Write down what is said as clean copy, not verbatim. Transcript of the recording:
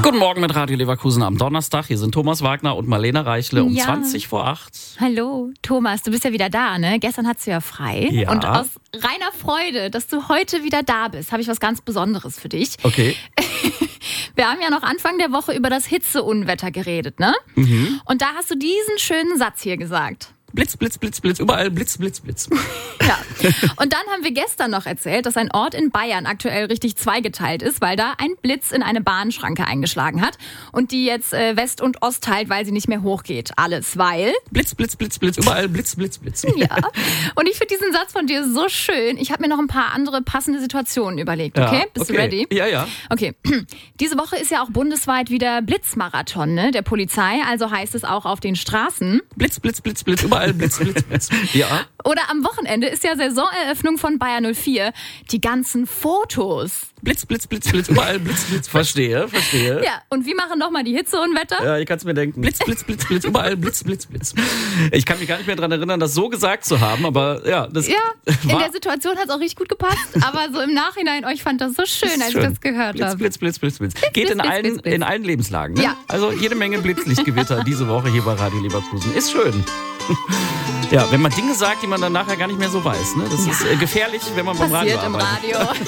Guten Morgen mit Radio Leverkusen am Donnerstag. Hier sind Thomas Wagner und Marlena Reichle um 20 vor 8. Hallo, Thomas, du bist ja wieder da, ne? Gestern hattest du ja frei. Ja. Und aus reiner Freude, dass du heute wieder da bist, habe ich was ganz Besonderes für dich. Okay. Wir haben ja noch Anfang der Woche über das Hitzeunwetter geredet, ne? Mhm. Und da hast du diesen schönen Satz hier gesagt. Blitz, Blitz, Blitz, Blitz, überall Blitz, Blitz, Blitz. Ja. Und dann haben wir gestern noch erzählt, dass ein Ort in Bayern aktuell richtig zweigeteilt ist, weil da ein Blitz in eine Bahnschranke eingeschlagen hat und die jetzt West und Ost teilt, weil sie nicht mehr hochgeht. Alles, weil... Blitz, Blitz, Blitz, Blitz, überall Blitz, Blitz, Blitz. Ja. Und ich finde diesen Satz von dir so schön. Ich habe mir noch ein paar andere passende Situationen überlegt, okay? Ja, Bist okay. du ready? Ja, ja. Okay. Diese Woche ist ja auch bundesweit wieder Blitzmarathon, ne, der Polizei. Also heißt es auch auf den Straßen. Blitz, Blitz, Blitz, Blitz, überall Blitz, Blitz, Blitz. Ja. Oder am Wochenende ist ja Saisoneröffnung von Bayer 04. Die ganzen Fotos. Blitz, Blitz, Blitz, Blitz, überall Blitz, Blitz. Verstehe. Ja, und wie machen nochmal die Hitzeunwetter? Ja, ich kann es mir denken. Blitz, Blitz, Blitz, Blitz, überall Blitz, Blitz, Blitz. Ich kann mich gar nicht mehr daran erinnern, das so gesagt zu haben, aber ja, das Ja, in war der Situation hat es auch richtig gut gepasst, aber so im Nachhinein, ich fand das so schön, als ich das gehört Blitz, habe. Blitz, Blitz, Blitz, Blitz. Geht Blitz, in Blitz, allen, Blitz, Blitz. in allen Lebenslagen. Ne? Ja. Also jede Menge Blitzlichtgewitter diese Woche hier bei Radio Leverkusen. Ist schön. Ja, wenn man Dinge sagt, die man dann nachher gar nicht mehr so weiß. Ne? Das ist gefährlich, wenn man beim Radio Passiert im arbeitet. Radio.